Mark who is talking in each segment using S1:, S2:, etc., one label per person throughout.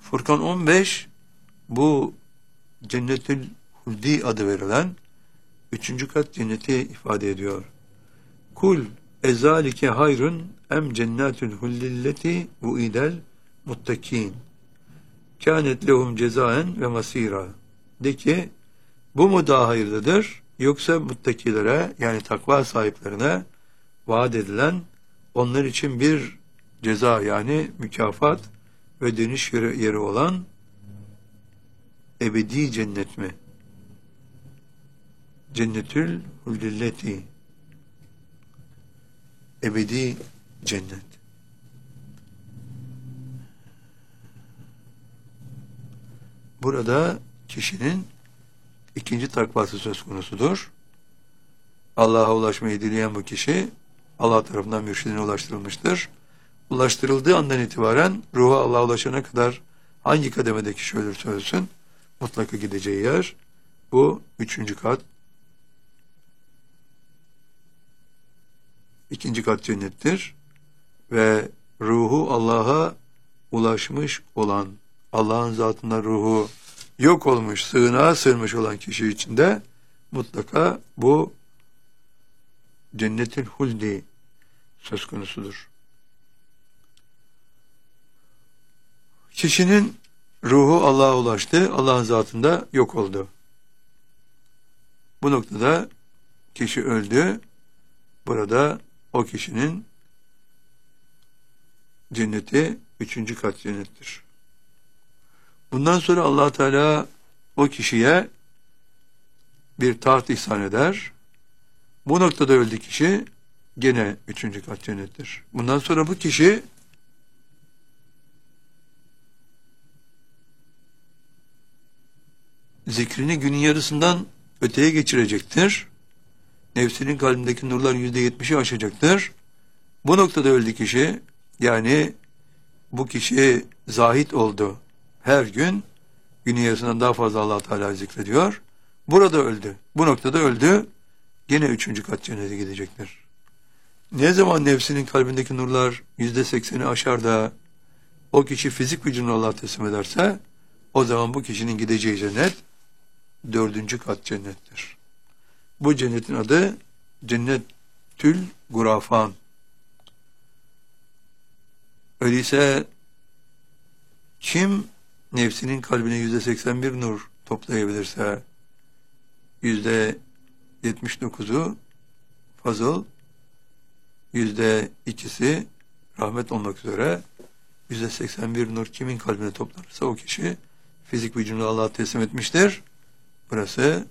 S1: Furkan 15 bu Cennetül Huldi adı verilen 3. kat cenneti ifade ediyor. Kul ezalike hayrun em cennetül hullilleti uidel muttakin kânet lehum cezaen ve masira. De ki bu mu daha hayırlıdır yoksa muttakilere yani takva sahiplerine vaat edilen onlar için bir ceza yani mükafat ve dönüş yeri olan ebedi cennet mi? Cennetül hullilleti ebedi cennet. Burada kişinin ikinci takvası söz konusudur. Allah'a ulaşmayı dileyen bu kişi Allah tarafından mürşidine ulaştırılmıştır. Ulaştırıldığı andan itibaren ruha Allah'a ulaşana kadar hangi kademede kişi ölürse ölsün mutlaka gideceği yer bu 3. kat. 2. kat cennettir ve ruhu Allah'a ulaşmış olan, Allah'ın zatında ruhu yok olmuş, sığınağa sığınmış olan kişi için de mutlaka bu Cennetül Huldi söz konusudur. Kişinin ruhu Allah'a ulaştı, Allah'ın zatında yok oldu. Bu noktada kişi öldü. Burada o kişinin cenneti 3. kat cennettir. Bundan sonra Allah Teala o kişiye bir taht ihsan eder. Bu noktada öldü kişi gene 3. kat cennettir. Bundan sonra bu kişi zikrini günün yarısından öteye geçirecektir. Nefsinin kalbindeki nurlar %70'i aşacaktır. Bu noktada öldü kişi, yani bu kişi zahit oldu. Her gün günün yarısından daha fazla Allah Teala zikrediyor. Burada öldü. Bu noktada öldü. Gene 3. kat cennete gidecektir. Ne zaman nefsinin kalbindeki nurlar %80'i aşar da o kişi fizik vücudunu Allah'a teslim ederse o zaman bu kişinin gideceği cennet 4. kat cennettir. Bu cennetin adı Cennetül Gurafan. Öyleyse kim nefsinin kalbine %81 nur toplayabilirse %79'u fazıl, %2'si rahmet olmak üzere %81 nur kimin kalbine toplanırsa o kişi fizik vücudunu Allah'a teslim etmiştir. Burası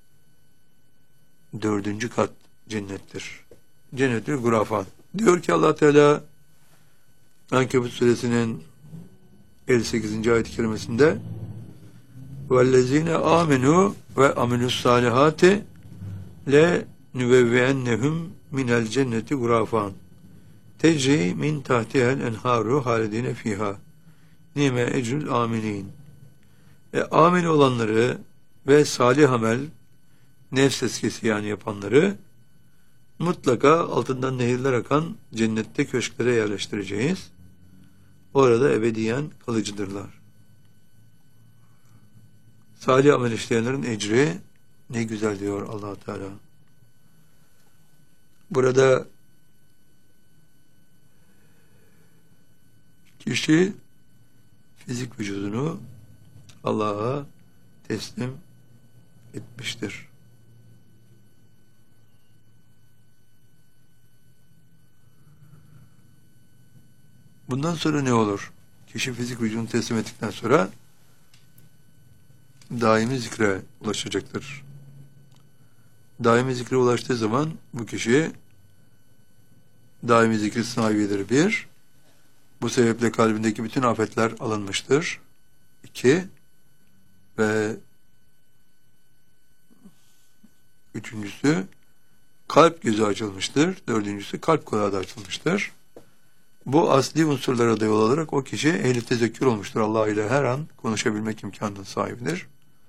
S1: 4. kat cennettir. Cennetül Gurafan. Diyor ki Allah Teala Ankebut suresinin 58. ayet-i kerimesinde وَالَّذ۪ينَ آمَنُوا وَاَمِنُوا الصَّالِحَاتِ لَنُبَوِّئَنَّهُمْ مِنَ الْجَنَّةِ غُرَافًا تَجْرِي مِنْ تَحْتِهَا الْاَنْهَارُ خَالِد۪ينَ ف۪يهَا نِعْمَ اَجْرُ الْآمِنِينَ. Amin olanları ve salih amel, nefs eskisi yani yapanları mutlaka altından nehirler akan cennette köşklere yerleştireceğiz. Orada ebediyen kalıcıdırlar. Salih amel işleyenlerin ecri ne güzel diyor Allah Teala. Burada kişi fizik vücudunu Allah'a teslim etmiştir. Bundan sonra ne olur? Kişi fizik vücudunu teslim ettikten sonra daimi zikre ulaşacaktır. Daimi zikre ulaştığı zaman bu kişi daimi zikri sahibidir 1. Bu sebeple kalbindeki bütün afetler alınmıştır. 2. Ve 3.'sü kalp gözü açılmıştır. 4.'sü kalp kulağı da açılmıştır. Bu asli unsurlara dayalı olarak o kişi ehl-i tezekkür olmuştur. Allah ile her an konuşabilmek imkanının sahibidir.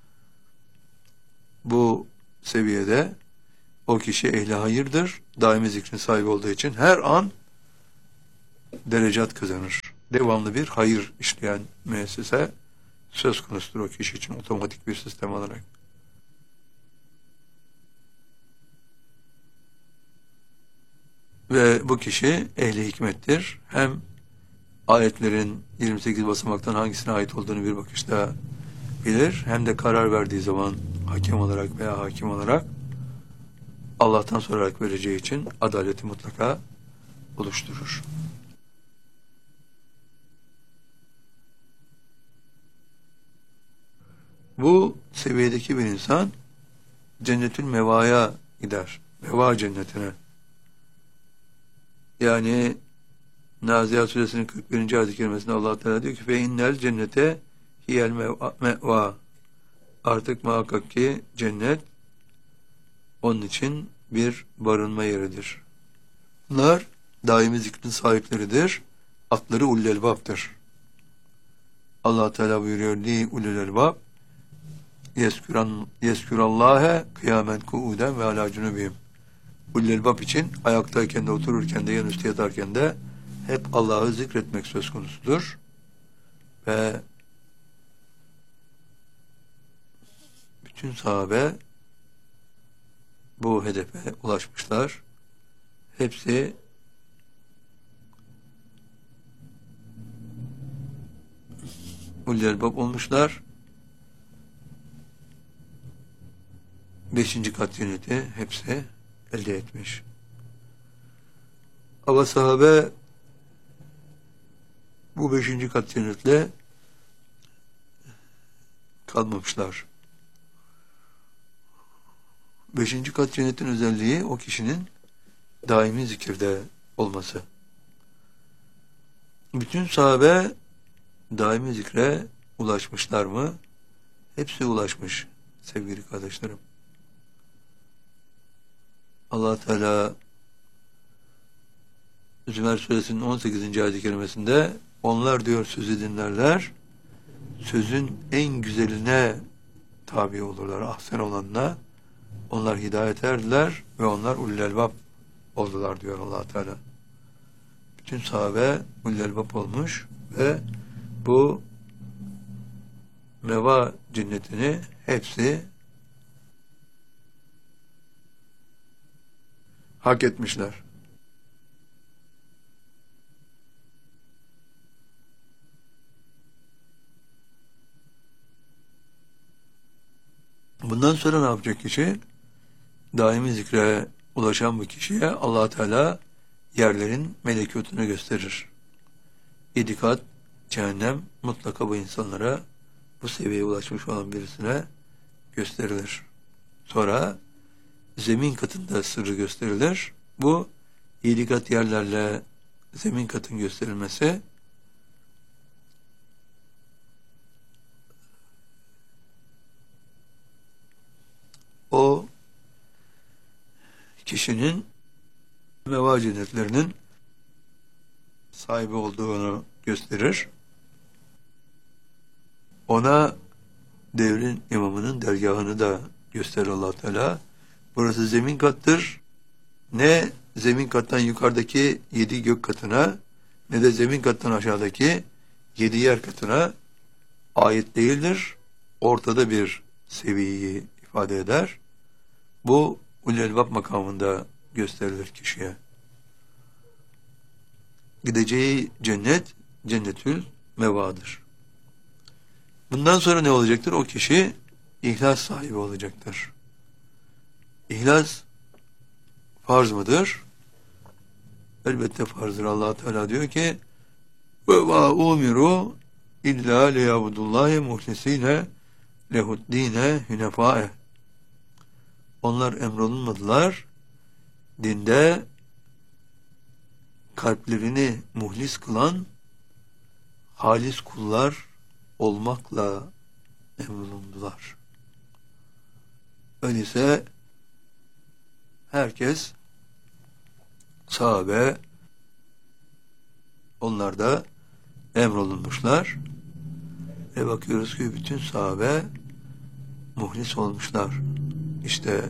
S1: Bu seviyede o kişi ehli hayırdır. Daimi zikrin sahibi olduğu için her an derecat kazanır. devamlı bir hayır işleyen müessese söz konusudur o kişi için otomatik bir sistem olarak. Ve bu kişi ehli hikmettir. Hem ayetlerin 28 basamaktan hangisine ait olduğunu bir bakışta bilir. Hem de karar verdiği zaman hakem olarak veya hakim olarak Allah'tan sorarak vereceği için adaleti mutlaka oluşturur. Bu seviyedeki bir insan cennetül mevaya gider. Meva cennetine. Yani Nazihat Suresinin 41. ayet-i kerimesinde Allah Teala diyor ki fe innel cennete hiyel meva. Artık muhakkak ki cennet onun için bir barınma yeridir. Bunlar daimi zikrin sahipleridir. Atları ulul elbaptır. Allah Teala buyuruyor li ulul elbab yeskürallâhe kıyamen kuuden ve alâ cunubihim. Ulul elbab için ayaktayken de otururken de yanüstü yatarken de hep Allah'ı zikretmek söz konusudur. Ve bütün sahabe bu hedefe ulaşmışlar. Hepsi ulul elbab olmuşlar. 5. kat cenneti hepsi elde etmiş. Ama sahabe bu 5. kat cennetle kalmamışlar. 5. kat cennetin özelliği o kişinin daimi zikirde olması. Bütün sahabe daimi zikre ulaşmışlar mı? Hepsi ulaşmış sevgili kardeşlerim. Allah Teala Zümer Suresinin 18. ayet-i kerimesinde onlar diyor sözü dinlerler, sözün en güzeline tabi olurlar, ahsen olanına. Onlar hidayet erdiler ve onlar ulul elbab oldular diyor Allah Teala. Bütün sahabe ulul elbab olmuş ve bu meva cennetini hepsi hak etmişler. Bundan sonra ne yapacak kişi? Daimi zikre ulaşan bu kişiye Allah Teala yerlerin melekutunu gösterir. 7 kat cehennem mutlaka bu insanlara, bu seviyeye ulaşmış olan birisine gösterilir. Sonra zemin katında sırrı gösterilir. Bu 7 kat yerlerle zemin katın gösterilmesi o kişinin meva cennetlerinin sahibi olduğunu gösterir. Ona devrin imamının dergahını da gösterir Allah Teala. Burası zemin kattır. Ne zemin kattan yukarıdaki 7 gök katına ne de zemin kattan aşağıdaki 7 yer katına ait değildir. Ortada bir seviyeyi ifade eder. Bu ulul elbab makamında gösterilir kişiye. Gideceği cennet, cennetül mevadır. Bundan sonra ne olacaktır? O kişi ihlas sahibi olacaktır. İhlas farz mıdır? Elbette farzdır. Allah Teala diyor ki ve umiru illa liyabudullahi muhlisine lehuddine hünefae. Onlar emrolunmadılar. Dinde kalplerini muhlis kılan halis kullar olmakla emrolundular. Öyleyse herkes sahabe onlar da emrolunmuşlar ve bakıyoruz ki bütün sahabe muhlis olmuşlar. İşte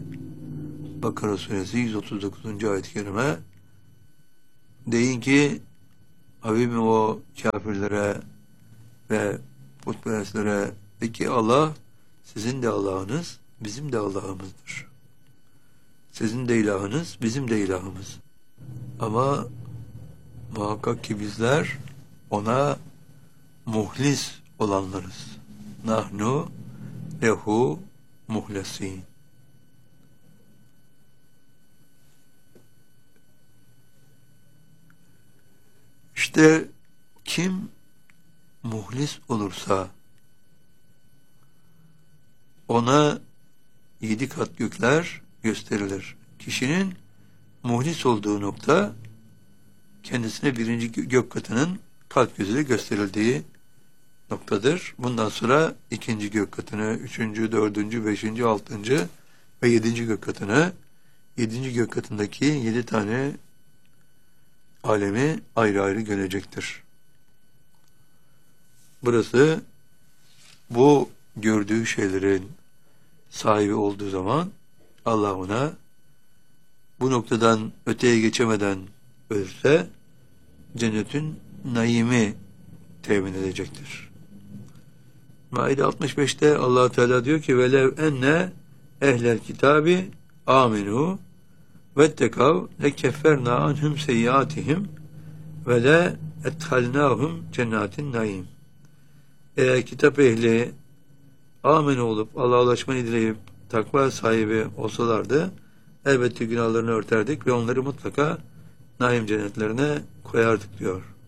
S1: Bakara suresi 139. ayet-i kerime deyin ki Avimi o kafirlere ve putperestlere de ki Allah sizin de Allah'ınız, bizim de Allah'ımızdır. Sizin de ilahınız, bizim de ilahımız. Ama muhakkak ki bizler ona muhlis olanlarız. Nahnu lehu muhlesin. İşte kim muhlis olursa ona 7 kat gökler gösterilir. Kişinin muhlis olduğu nokta kendisine 1. gök katının kalp gözüyle gösterildiği noktadır. Bundan sonra 2. gök katını, 3., 4., 5., 6. ve 7. gök katını, 7. gök katındaki 7 tane alemi ayrı ayrı görecektir. Burası bu gördüğü şeylerin sahibi olduğu zaman Allah ona bu noktadan öteye geçemeden ölse cennetin naimi temin edecektir. Maide 65'te Allah Teala diyor ki velev enne ehlel kitabi aminu vettekav lekefferna anhum seyyiatihim ve le ethalnahum cennetin naim. Eğer kitap ehli amin olup Allah'a ulaşmayı dileyip takva sahibi olsalardı elbette günahlarını örterdik ve onları mutlaka naim cennetlerine koyardık diyor.